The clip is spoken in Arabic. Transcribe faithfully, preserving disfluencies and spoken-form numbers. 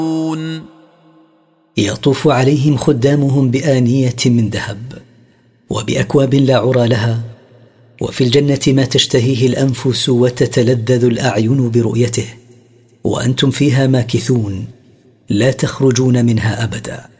يطوف عليهم خدامهم بآنية من ذهب وبأكواب لا عرى لها، وفي الجنة ما تشتهيه الأنفس وتتلذذ الأعين برؤيته، وأنتم فيها ماكثون لا تخرجون منها أبدا.